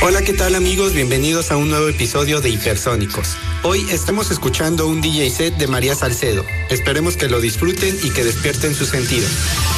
Hola, ¿qué tal amigos? Bienvenidos a un nuevo episodio de Hipersónicos. Hoy estamos escuchando un DJ set de María Salcedo. Esperemos que lo disfruten y que despierten sus sentidos.